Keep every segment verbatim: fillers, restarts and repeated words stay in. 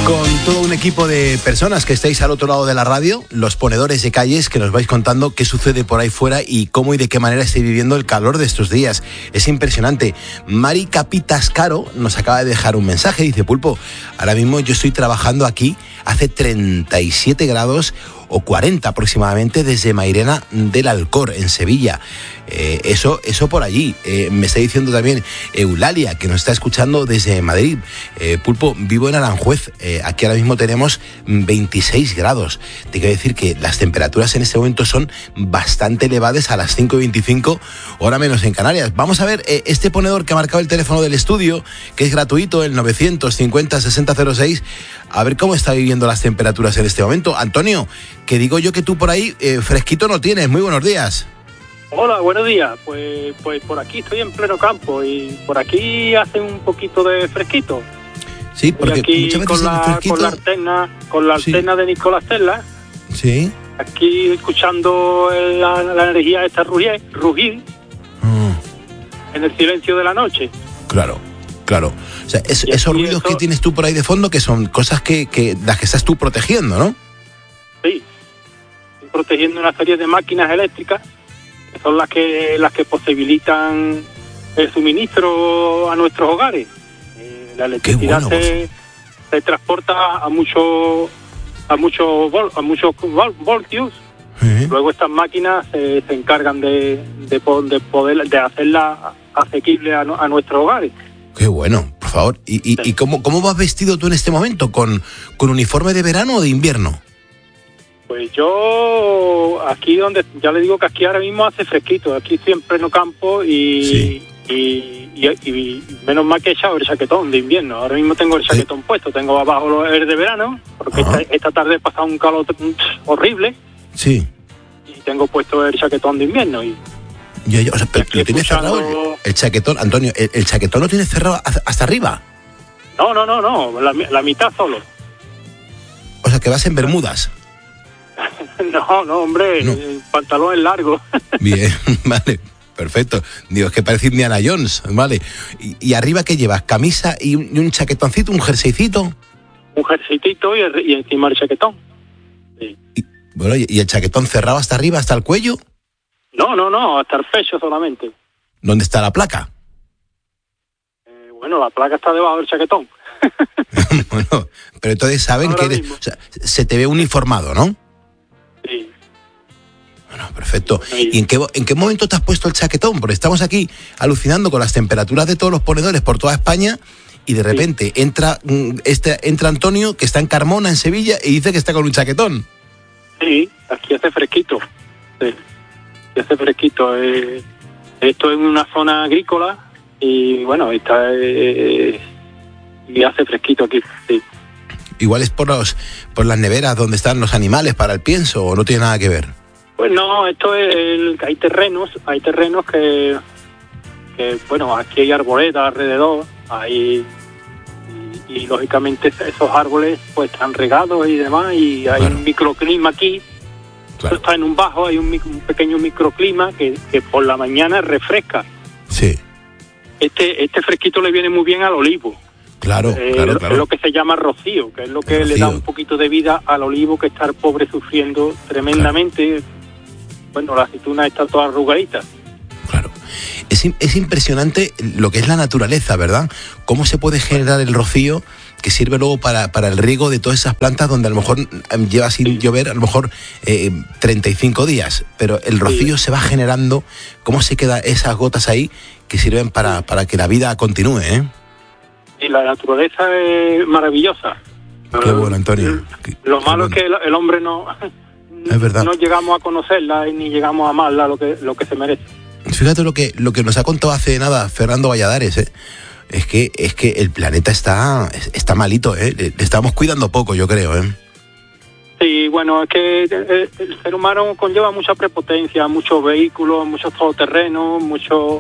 Con todo un equipo de personas que estáis al otro lado de la radio, los ponedores de calles, que nos vais contando qué sucede por ahí fuera y cómo y de qué manera estáis viviendo el calor de estos días. Es impresionante. Mari Capitascaro nos acaba de dejar un mensaje, dice: Pulpo, ahora mismo yo estoy trabajando aquí, hace treinta y siete grados o cuarenta aproximadamente desde Mairena del Alcor, en Sevilla. Eh, eso, eso por allí. Eh, me está diciendo también Eulalia, que nos está escuchando desde Madrid. Eh, Pulpo, vivo en Aranjuez. Eh, aquí ahora mismo tenemos veintiséis grados. Te quiero decir que las temperaturas en este momento son bastante elevadas, a las cinco y veinticinco, hora menos en Canarias. Vamos a ver eh, este ponedor que ha marcado el teléfono del estudio, que es gratuito, el novecientos cincuenta sesenta cero seis. A ver cómo está viviendo las temperaturas en este momento. Antonio, que digo yo que tú por ahí eh, fresquito no tienes. Muy buenos días. Hola, buenos días. Pues, pues por aquí estoy en pleno campo y por aquí hace un poquito de fresquito. Sí, porque aquí muchas veces con la, el fresquito... con la alterna, con la Sí. alterna de Nicolás Tesla. Sí. Aquí escuchando la, la energía esta rugir, rugir Mm, en el silencio de la noche. claro, claro. O sea, es- Y esos aquí ruidos eso- que tienes tú por ahí de fondo, que son cosas que, que las que estás tú protegiendo, ¿no? Sí, estoy protegiendo una serie de máquinas eléctricas que son las que las que posibilitan el suministro a nuestros hogares. Eh, la electricidad bueno, se, se transporta a muchos a muchos vol- a muchos vol- voltios. Sí. Luego estas máquinas se, se encargan de, de, po- de poder de hacerla asequible a, no- a nuestros hogares. Qué bueno, por favor. ¿Y, y, y cómo, cómo vas vestido tú en este momento? ¿Con, con uniforme de verano o de invierno? Pues yo aquí donde ya le digo que aquí ahora mismo hace fresquito, aquí estoy en pleno campo y, Sí. y, y, y menos mal que he echado el chaquetón de invierno. Ahora mismo tengo el chaquetón puesto, tengo abajo el de verano, porque Ajá. esta, esta tarde he pasado un calor mm, horrible Sí. y tengo puesto el chaquetón de invierno. Y Ya, ya, o sea, pero Estoy lo tienes escuchando- cerrado el, el chaquetón, Antonio, el, el chaquetón lo tienes cerrado hasta, hasta arriba. no, no, no, no, la, la mitad solo. O sea, que vas en bermudas. No, no, hombre, No. el pantalón es largo. Bien, vale, perfecto. Digo, es que parece Indiana Jones, vale. ¿Y, y arriba qué llevas? ¿Camisa y un, y un chaquetoncito, un jerseycito? Un jerseycito y, el- y encima el chaquetón. Sí. Y, bueno, y, y el chaquetón cerrado hasta arriba, hasta el cuello. No, no, no, hasta el pecho solamente. ¿Dónde está la placa? Eh, bueno, la placa está debajo del chaquetón. Bueno, pero entonces saben Ahora que eres, mismo. o sea, se te ve uniformado, ¿no? Sí. Bueno, perfecto. Bueno, y- ¿Y en qué, en qué momento te has puesto el chaquetón? Porque estamos aquí alucinando con las temperaturas de todos los ponedores por toda España y de repente entra mm, este entra Antonio, que está en Carmona, en Sevilla, y dice que está con un chaquetón. Sí, aquí hace fresquito. Sí, aquí hace fresquito. Eh, esto es una zona agrícola y bueno, está eh, y hace fresquito aquí. Sí. Igual es por los por las neveras donde están los animales para el pienso, o no tiene nada que ver. Pues no, esto es el, hay terrenos, hay terrenos que, que bueno, aquí hay arboledas alrededor, hay y, y lógicamente esos árboles pues están regados y demás y hay Claro. un microclima aquí. Claro. Esto está en un bajo, hay un, mic- un pequeño microclima que, que por la mañana refresca. Sí, Este este fresquito le viene muy bien al olivo. claro, Eh, claro, Es claro. lo que se llama rocío, que es lo que El le da rocío. un poquito de vida al olivo que está el pobre sufriendo tremendamente. Bueno, la aceituna está toda arrugadita. Claro. Es, im- es impresionante lo que es la naturaleza, ¿verdad? Cómo se puede generar el rocío que sirve luego para, para el riego de todas esas plantas donde a lo mejor em, lleva sin llover a lo mejor eh, treinta y cinco días, pero el rocío se va generando, cómo se quedan esas gotas ahí que sirven para, para que la vida continúe, ¿eh? Y la naturaleza es maravillosa. Qué bueno, Antonio. Qué- Lo qué malo bueno. es que el, el hombre no, Es verdad. no llegamos a conocerla y ni llegamos a amarla lo que, lo que se merece. Fíjate lo que, lo que nos ha contado hace nada Fernando Valladares, ¿eh? Es que, es que el planeta está, está malito, ¿eh? Le, le estamos cuidando poco, yo creo, ¿eh? Sí, bueno, es que el, el ser humano conlleva mucha prepotencia, muchos vehículos, muchos todoterrenos, mucho,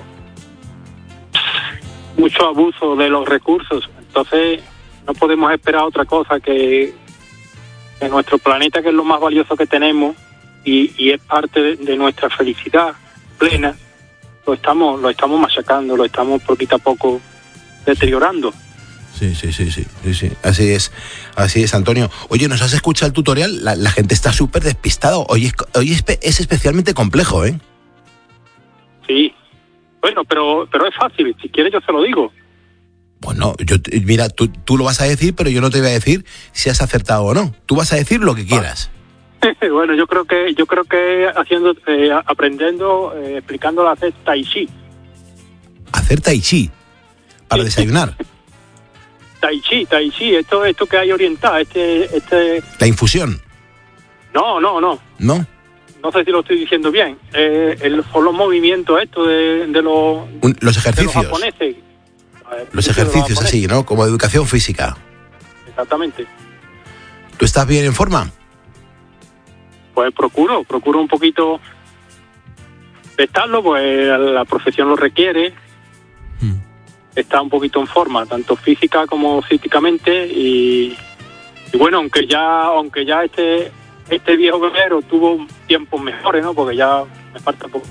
mucho abuso de los recursos. Entonces, no podemos esperar otra cosa que, que nuestro planeta, que es lo más valioso que tenemos y, y es parte de, de nuestra felicidad plena, lo estamos, lo estamos machacando, lo estamos poquito a poco deteriorando. Sí, sí, sí, sí, sí, sí. Así es, así es, Antonio. Oye, ¿nos has escuchado el tutorial? La, la gente está súper despistada. Hoy, es, hoy es, es especialmente complejo, ¿eh? Sí. Bueno, pero pero es fácil. Si quieres yo se lo digo. Bueno, yo, mira, tú, tú lo vas a decir, pero yo no te voy a decir si has acertado o no. Tú vas a decir lo que quieras. Bueno, yo creo que yo creo que haciendo, eh, aprendiendo, eh, explicándolo a hacer tai chi. Hacer tai chi para desayunar. Tai chi, tai chi, esto esto que hay oriental, este este. La infusión. No, no, no. No. No sé si lo estoy diciendo bien. Eh, el, son los movimientos estos de, de los. Un, los ejercicios. De los japoneses. Los ejercicios así, ¿no? Como educación física. Exactamente. ¿Tú estás bien en forma? Pues procuro, procuro un poquito de estarlo, pues la profesión lo requiere. Hmm. Está un poquito en forma, tanto física como psíquicamente. Y, y bueno, aunque ya aunque ya este este viejo guerrero tuvo tiempos mejores, ¿no? Porque ya me falta poco.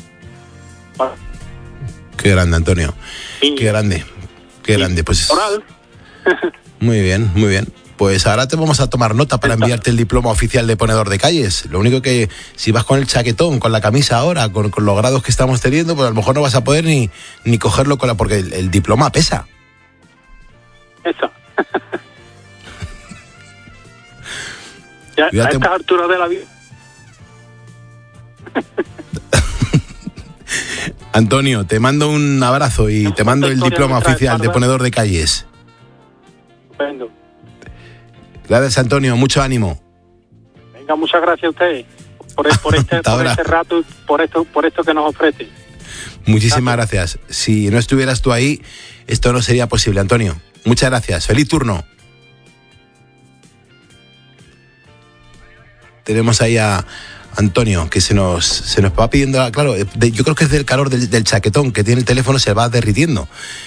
Qué grande, Antonio. Sí. Qué grande, qué sí. grande. Pues Oral. Muy bien, muy bien. Pues ahora te vamos a tomar nota para enviarte el diploma oficial de ponedor de calles. Lo único que si vas con el chaquetón, con la camisa ahora, con, con los grados que estamos teniendo, pues a lo mejor no vas a poder ni, ni cogerlo con la, porque el, el diploma pesa. Eso. Ya, a estas alturas de la vida. Antonio, te mando un abrazo y no, te mando el diploma oficial de ponedor de calles. Estupendo. Gracias, Antonio, mucho ánimo. Venga, muchas gracias a ustedes por, el, por, este, por este rato, por esto, por esto que nos ofrece. Muchísimas gracias. gracias. Si no estuvieras tú ahí, esto no sería posible, Antonio. Muchas gracias. Feliz turno. Tenemos ahí a Antonio, que se nos se nos va pidiendo, claro, de, yo creo que es del calor del, del chaquetón, que tiene el teléfono, se va derritiendo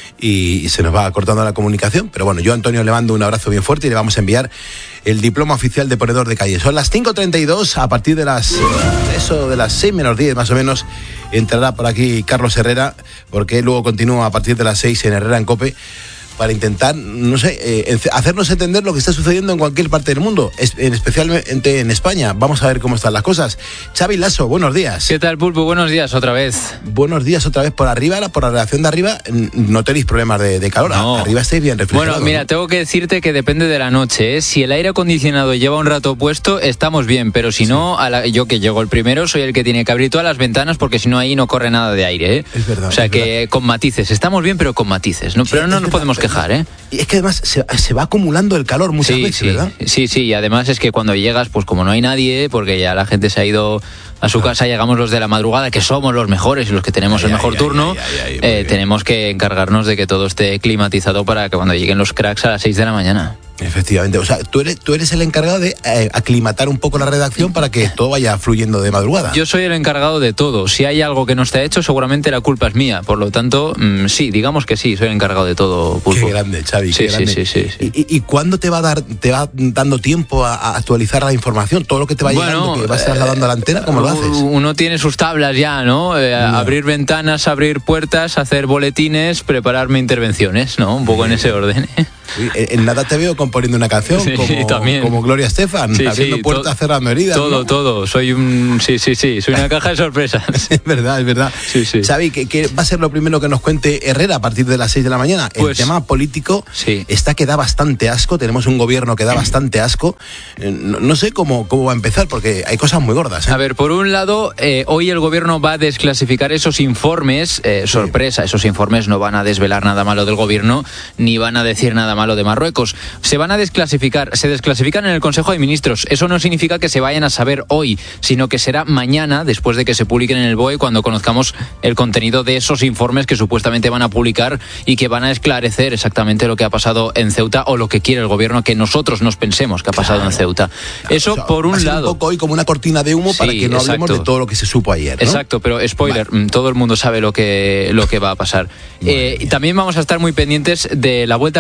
y, y se nos va cortando la comunicación. Pero bueno, yo a Antonio le mando un abrazo bien fuerte y le vamos a enviar el diploma oficial de ponedor de calles. Son las cinco treinta y dos, a partir de las eso de las seis menos diez más o menos, entrará por aquí Carlos Herrera, porque luego continúa a partir de las seis en Herrera en COPE, para intentar, no sé, eh, hacernos entender lo que está sucediendo en cualquier parte del mundo, en especialmente en España. Vamos a ver cómo están las cosas. Xavi Lasso, buenos días. ¿Qué tal, Pulpo? Buenos días otra vez. Buenos días otra vez por arriba, por la redacción de arriba, no tenéis problemas de, de calor, no. Arriba estáis bien refrigerados. Bueno, mira, ¿no? Tengo que decirte que depende de la noche, ¿eh? Si el aire acondicionado lleva un rato puesto, estamos bien, pero si sí. no, a la, yo que llego el primero, soy el que tiene que abrir todas las ventanas, porque si no ahí no corre nada de aire, ¿eh? Es verdad. O sea es que verdad. Con matices, estamos bien, pero con matices, ¿no? Sí, pero no nos verdad, podemos quejar, ¿eh? Y es que además se, se va acumulando el calor muchas sí, veces, sí, ¿verdad? Sí, sí, y además es que cuando llegas, pues como no hay nadie, porque ya la gente se ha ido a su casa, llegamos los de la madrugada, que somos los mejores y los que tenemos ay, el mejor ay, turno, ay, ay, ay, eh, tenemos que encargarnos de que todo esté climatizado para que cuando lleguen los cracks a las seis de la mañana. Efectivamente, o sea, tú eres, tú eres el encargado de eh, aclimatar un poco la redacción para que todo vaya fluyendo de madrugada. Yo soy el encargado de todo. Si hay algo que no está hecho, seguramente la culpa es mía. Por lo tanto, mmm, sí, digamos que sí, soy el encargado de todo, Pulpo. Qué grande, Xavi, sí, qué grande. Sí, sí, sí, sí. ¿Y, y, y cuándo te va a dar, te va dando tiempo a, a actualizar la información? Todo lo que te va bueno, llegando, que vas trasladando a la antena, ¿cómo uh, lo haces? Uno tiene sus tablas ya, ¿no? Eh, no. Abrir ventanas, abrir puertas, hacer boletines, prepararme intervenciones, ¿no? Un poco sí. en ese orden, ¿eh? Uy, en nada te veo componiendo una canción sí, como, también. como Gloria Estefan, sí, abriendo sí, puertas, to- cerrando heridas. Todo, ¿no? todo. Soy un. Sí, sí, sí. Soy una caja de sorpresas. Es verdad, es verdad. Sí, sí. Xavi, ¿qué, ¿qué va a ser lo primero que nos cuente Herrera a partir de las seis de la mañana? Pues, el tema político sí. está que da bastante asco. Tenemos un gobierno que da bastante asco. No, no sé cómo, cómo va a empezar, porque hay cosas muy gordas, ¿eh? A ver, por un lado, eh, hoy el gobierno va a desclasificar esos informes. Eh, sí. Sorpresa, esos informes no van a desvelar nada malo del gobierno, ni van a decir nada malo de Marruecos. Se van a desclasificar, se desclasifican en el Consejo de Ministros. Eso no significa que se vayan a saber hoy, sino que será mañana, después de que se publiquen en el B O E, cuando conozcamos el contenido de esos informes que supuestamente van a publicar y que van a esclarecer exactamente lo que ha pasado en Ceuta o lo que quiere el gobierno que nosotros nos pensemos que ha pasado claro. en Ceuta. Claro, Eso o sea, por un va a ser lado. Un poco hoy como una cortina de humo sí, para que no exacto. hablemos de todo lo que se supo ayer, ¿no? Exacto, pero spoiler, vale. todo el mundo sabe lo que, lo que va a pasar. Eh, también vamos a estar muy pendientes de la vuelta al cole, porque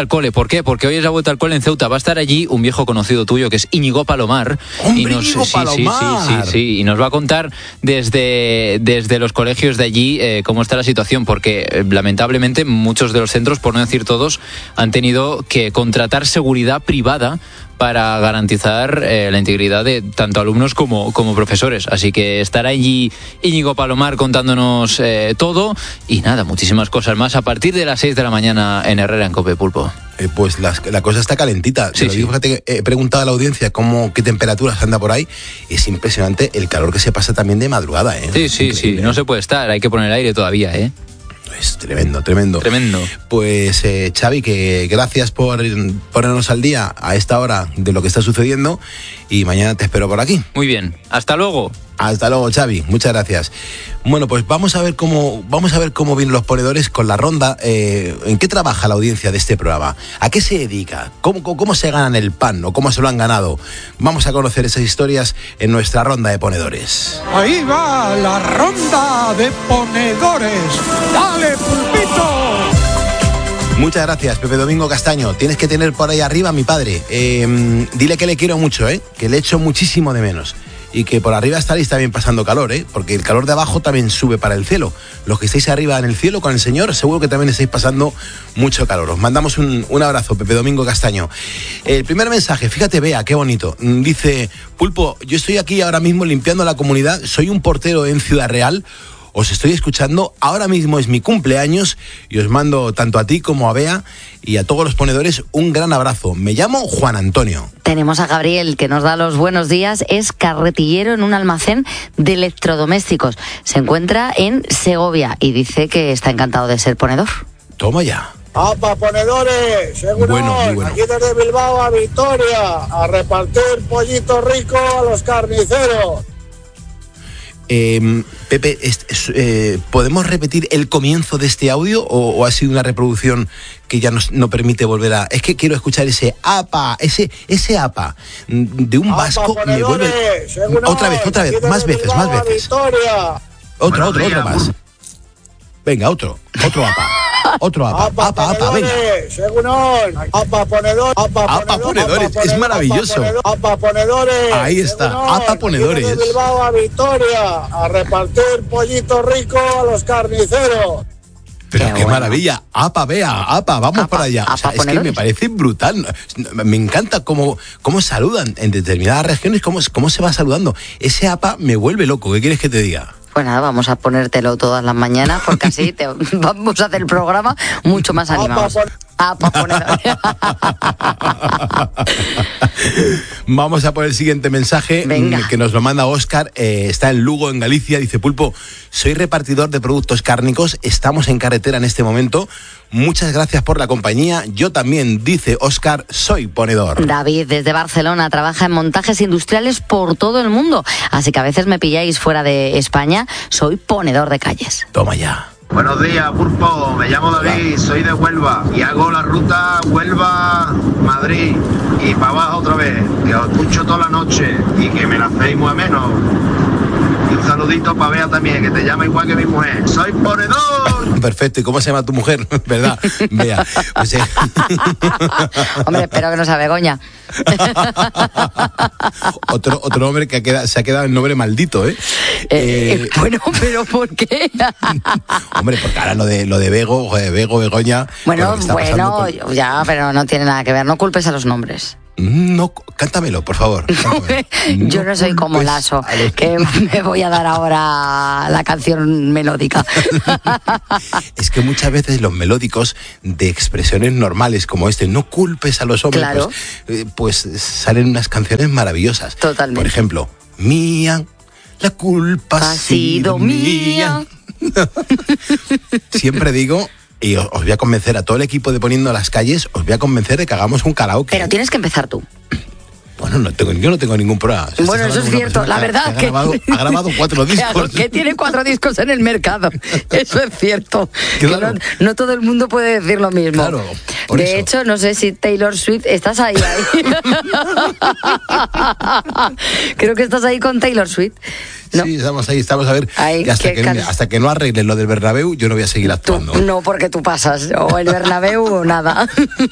¿Por qué? Porque hoy es la vuelta al cole en Ceuta. Va a estar allí un viejo conocido tuyo que es Íñigo Palomar. ¡Hombre, y nos, Íñigo sí, Palomar! Sí, sí, sí, sí, y nos va a contar desde, desde los colegios de allí eh, cómo está la situación, porque eh, lamentablemente muchos de los centros, por no decir todos, han tenido que contratar seguridad privada para garantizar eh, la integridad de tanto alumnos como, como profesores. Así que estará allí Íñigo Palomar contándonos eh, todo y nada, muchísimas cosas más a partir de las seis de la mañana en Herrera en Cope, Pulpo. Eh, pues la, la cosa está calentita. Sí, Te lo digo, sí. fíjate que he preguntado a la audiencia cómo, qué temperaturas anda por ahí. Es impresionante el calor que se pasa también de madrugada, ¿eh? Sí, sí, sí, no se puede estar, hay que poner el aire todavía, ¿eh? Es tremendo, tremendo. Tremendo. Pues eh, Xavi, que gracias por ponernos al día a esta hora de lo que está sucediendo y mañana te espero por aquí. Muy bien, hasta luego. Hasta luego, Xavi, muchas gracias. Bueno, pues vamos a ver cómo vamos a ver cómo vienen los ponedores con la ronda. Eh, ¿En qué trabaja la audiencia de este programa? ¿A qué se dedica? ¿Cómo, cómo, cómo se ganan el pan o cómo se lo han ganado? Vamos a conocer esas historias en nuestra ronda de ponedores. Ahí va la ronda de ponedores. ¡Dale, Pulpito! Muchas gracias, Pepe Domingo Castaño. Tienes que tener por ahí arriba a mi padre. Eh, dile que le quiero mucho, ¿eh? Que le echo muchísimo de menos. Y que por arriba estaréis también pasando calor, ¿eh? Porque el calor de abajo también sube para el cielo. Los que estáis arriba en el cielo con el Señor, seguro que también estáis pasando mucho calor. Os mandamos un, un abrazo, Pepe Domingo Castaño. El primer mensaje, fíjate, vea, qué bonito. Dice, Pulpo, yo estoy aquí ahora mismo limpiando la comunidad, soy un portero en Ciudad Real. Os estoy escuchando, ahora mismo es mi cumpleaños y os mando tanto a ti como a Bea y a todos los ponedores un gran abrazo. Me llamo Juan Antonio. Tenemos a Gabriel, que nos da los buenos días, es carretillero en un almacén de electrodomésticos. Se encuentra en Segovia y dice que está encantado de ser ponedor. Toma ya. ¡Apa, ponedores! Seguro, Bueno, muy bueno. aquí desde Bilbao a Vitoria, a repartir pollito rico a los carniceros. Eh, Pepe, es- es- eh, ¿podemos repetir el comienzo de este audio o, o ha sido una reproducción que ya nos, no permite volver a...? Es que quiero escuchar ese apa, ese, ese apa mm, de un ¡Apa, vasco me vuelve... ponedores! Seguro, Otra vez, otra aquí vez, desde más veces, Bilbao más a veces. Vitoria. Otro, otro, otro más. Venga, otro, otro apa. Otro apa, ¡Apa, apa, apa, venga. ponedores! Seguro, ¡apa, ponedor! ¡Apa, Apa, ponedores, apa, es ponedor, maravilloso. ¡apa, ponedor! ¡Apa, ponedores! Ahí está, Seguro, apa, aquí ponedores. desde Bilbao a Vitoria, a repartir pollito rico a los carniceros. Pero Qué qué, bueno. maravilla. Apa, vea, apa, vamos Apa, para allá. O sea, apa, es que me ponedores. parece brutal. Me encanta cómo, cómo saludan en determinadas regiones, cómo, cómo se va saludando. Ese apa me vuelve loco. ¿Qué quieres que te diga? Pues nada, vamos a ponértelo todas las mañanas porque así te, vamos a hacer el programa mucho más animados. Apa, Apa, ponedor. Vamos a por el siguiente mensaje Venga. mm, que nos lo manda Óscar. Eh, está en Lugo, en Galicia. Dice, Pulpo, soy repartidor de productos cárnicos. Estamos en carretera en este momento. Muchas gracias por la compañía. Yo también, dice Óscar, soy ponedor. David, desde Barcelona, trabaja en montajes industriales por todo el mundo. Así que a veces me pilláis fuera de España. Soy ponedor de calles. Toma ya. Buenos días, Pulpo. Me llamo David, soy de Huelva y hago la ruta Huelva-Madrid y para abajo otra vez, que os escucho toda la noche y que me la hacéis muy ameno. Y un saludito para Bea también, que te llama igual que mi mujer. ¡Soy ponedor! Perfecto. ¿Y cómo se llama tu mujer? ¿Verdad? Vea. Pues, eh, Hombre, espero que no sea Begoña. otro, otro hombre que ha quedado- se ha quedado el nombre maldito, ¿eh? Eh, Eh, bueno, pero ¿por qué? Hombre, porque ahora lo de lo de Bego, joder, Bego, Begoña. Bueno, lo que está pasando bueno, con- ya, pero no tiene nada que ver. No culpes a los nombres. No, cántamelo, por favor. cántamelo. Yo no soy como culpes Lasso, a los- que me voy a dar ahora la canción melódica. Es que muchas veces los melódicos de expresiones normales como este, no culpes a los hombres, Claro. pues, eh, pues salen unas canciones maravillosas. Totalmente. Por ejemplo, mía, la culpa ha sido mía. Siempre digo, y os os voy a convencer a todo el equipo de Poniendo las Calles, os voy a convencer de que hagamos un karaoke. Pero tienes que empezar tú. Bueno, no tengo, yo no tengo ningún problema. Si Bueno, estás eso es hablando cierto, con la una persona verdad que ha grabado, que... ha grabado cuatro discos. Claro, que tiene cuatro discos en el mercado. Eso es cierto. Que Claro. no, no todo el mundo puede decir lo mismo. Claro, por de eso. hecho, no sé si Taylor Swift, estás ahí, ahí. Creo que estás ahí con Taylor Swift. ¿No? Sí, estamos ahí, estamos a ver. Ay, que hasta, que, can... hasta que no arreglen lo del Bernabéu, yo no voy a seguir actuando. Tú, no, porque tú pasas, o el Bernabéu o nada.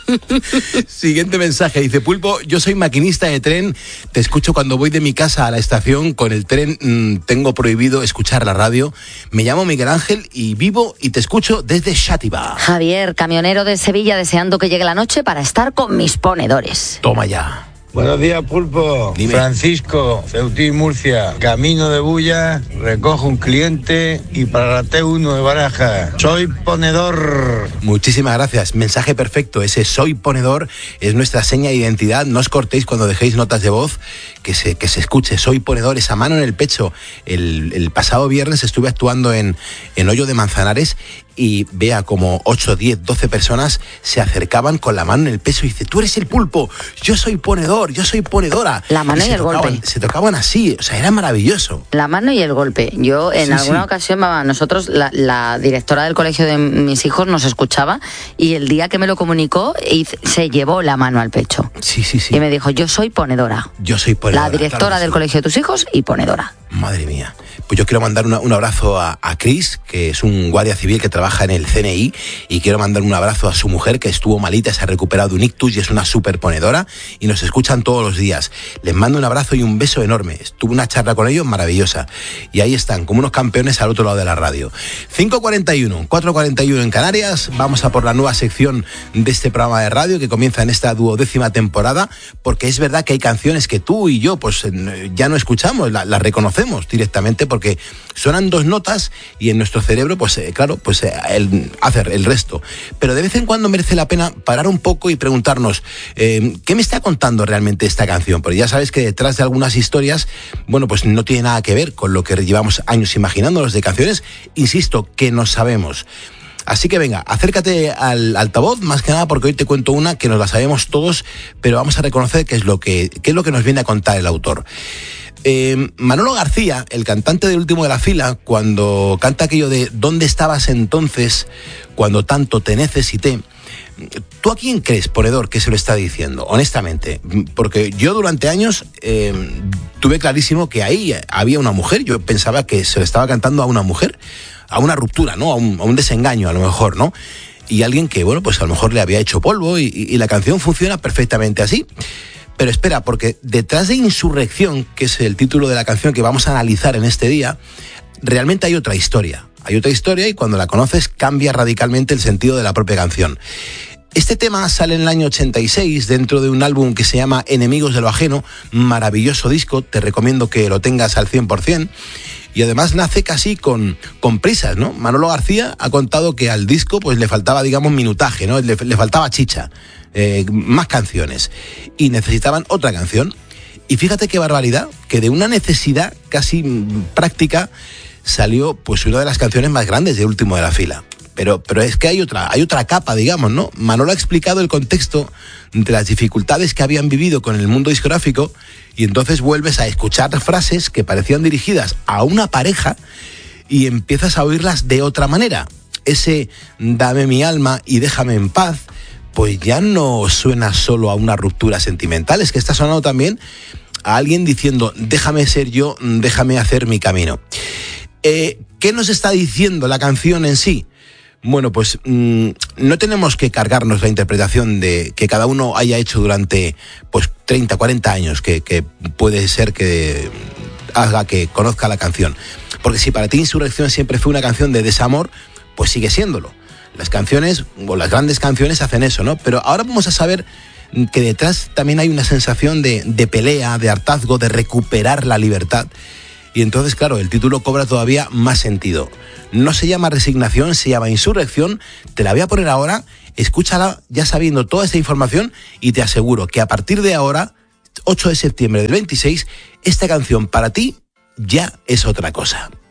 Siguiente mensaje, dice Pulpo, yo soy maquinista de tren, te escucho cuando voy de mi casa a la estación con el tren, mmm, tengo prohibido escuchar la radio. Me llamo Miguel Ángel y vivo y te escucho desde Xàtiva. Javier, camionero de Sevilla, deseando que llegue la noche para estar con mis ponedores. Toma ya. Buenos días, Pulpo. Dime. Francisco, Ceutí, Murcia. Camino de Bulla, recojo un cliente y para la T uno de Baraja. Soy ponedor. Muchísimas gracias. Mensaje perfecto. Ese soy ponedor es nuestra seña de identidad. No os cortéis cuando dejéis notas de voz. Que se, que se escuche. Soy ponedor. Esa mano en el pecho. El, el pasado viernes estuve actuando en, en Hoyo de Manzanares y vea como ocho, diez, doce personas se acercaban con la mano en el pecho y dice, tú eres el Pulpo, yo soy ponedor, yo soy ponedora. La mano y, y el tocaban, golpe. Se tocaban así, o sea, era maravilloso. La mano y el golpe. Yo en sí, alguna sí. ocasión, mamá, nosotros, la, la directora del colegio de mis hijos nos escuchaba y el día que me lo comunicó se llevó la mano al pecho. Sí, sí, sí. Y me dijo, yo soy ponedora. Yo soy ponedora. La directora claro del sí. colegio de tus hijos y ponedora. Madre mía. Pues yo quiero mandar una, un abrazo a, a Cris, que es un guardia civil que trabaja en el C N I, y quiero mandar un abrazo a su mujer, que estuvo malita, se ha recuperado de un ictus y es una súper ponedora, y nos escuchan todos los días. Les mando un abrazo y un beso enorme. Tuve una charla con ellos maravillosa. Y ahí están, como unos campeones al otro lado de la radio. cinco cuarenta y uno, cuatro cuarenta y uno en Canarias. Vamos a por la nueva sección de este programa de radio que comienza en esta duodécima temporada, porque es verdad que hay canciones que tú y yo pues ya no escuchamos, las la reconocemos directamente porque suenan dos notas y en nuestro cerebro, pues eh, claro, pues eh, el, hacer el resto. Pero de vez en cuando merece la pena parar un poco y preguntarnos, eh, ¿qué me está contando realmente esta canción? Porque ya sabes que detrás de algunas historias, bueno, pues no tiene nada que ver con lo que llevamos años imaginándonos de canciones, insisto, que no sabemos. Así que venga, acércate al altavoz, más que nada porque hoy te cuento una que nos la sabemos todos, pero vamos a reconocer qué es lo que, qué es lo que nos viene a contar el autor. Eh, Manolo García, el cantante del Último de la Fila, cuando canta aquello de ¿dónde estabas entonces cuando tanto te necesité? ¿Tú a quién crees, ponedor, que se lo está diciendo? Honestamente, porque yo durante años eh, tuve clarísimo que ahí había una mujer. Yo pensaba que se lo estaba cantando a una mujer, a una ruptura, ¿no? A un, a un desengaño, a lo mejor, ¿no? Y alguien que, bueno, pues a lo mejor le había hecho polvo y, y, y la canción funciona perfectamente así. Pero espera, porque detrás de Insurrección, que es el título de la canción que vamos a analizar en este día, realmente hay otra historia. Hay otra historia y cuando la conoces cambia radicalmente el sentido de la propia canción. Este tema sale en el año ochenta y seis dentro de un álbum que se llama Enemigos de lo Ajeno, maravilloso disco, te recomiendo que lo tengas al cien por ciento. Y además nace casi con, con prisas, ¿no? Manolo García ha contado que al disco pues le faltaba, digamos, minutaje, ¿no? Le, le faltaba chicha, eh, más canciones. Y necesitaban otra canción. Y fíjate qué barbaridad, que de una necesidad casi práctica salió pues una de las canciones más grandes de Último de la Fila. Pero, pero es que hay otra, hay otra capa, digamos, ¿no? Manolo ha explicado el contexto de las dificultades que habían vivido con el mundo discográfico y entonces vuelves a escuchar frases que parecían dirigidas a una pareja y empiezas a oírlas de otra manera. Ese dame mi alma y déjame en paz, pues ya no suena solo a una ruptura sentimental, es que está sonando también a alguien diciendo déjame ser yo, déjame hacer mi camino. Eh, ¿Qué nos está diciendo la canción en sí? Bueno, pues mmm, no tenemos que cargarnos la interpretación de que cada uno haya hecho durante pues treinta, cuarenta años, que, que puede ser que haga que conozca la canción. Porque si para ti Insurrección siempre fue una canción de desamor, pues sigue siéndolo. Las canciones, o las grandes canciones hacen eso, ¿no? Pero ahora vamos a saber que detrás también hay una sensación de, de pelea, de hartazgo, de recuperar la libertad. Y entonces, claro, el título cobra todavía más sentido. No se llama Resignación, se llama Insurrección. Te la voy a poner ahora, escúchala ya sabiendo toda esta información y te aseguro que a partir de ahora, ocho de septiembre del veintiséis, esta canción para ti ya es otra cosa.